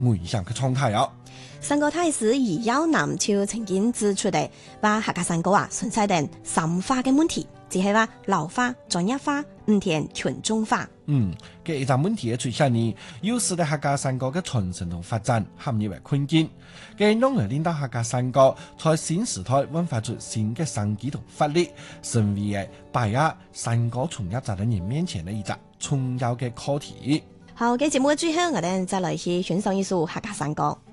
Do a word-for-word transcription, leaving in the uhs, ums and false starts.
危險嘅狀態啊！ 山歌大使余耀南就曾經指出的，話客家山歌啊存在定深化嘅問題，只係話老化、專業化、唔填群眾化。 嗯，嘅一個問題嘅出現呢，有時嘅客家山歌嘅傳承同發展陷入為困境，嘅讓人令到客家山歌在新時代煥發出新嘅生機同活力，成為嘅擺喺山歌從業者人面前嘅一個重要嘅課題。 好嘅，節目嘅最後，我哋再來去欣賞一首客家山歌。